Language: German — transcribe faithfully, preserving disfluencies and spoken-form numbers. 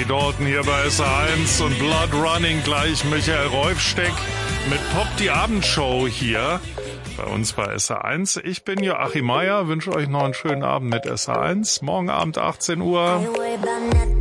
Dalton hier bei S R eins und Blood Running gleich Michael Reufsteck mit Pop die Abendshow hier bei uns bei S R eins. Ich bin Joachim Meier, wünsche euch noch einen schönen Abend mit S R eins. Morgen Abend achtzehn Uhr.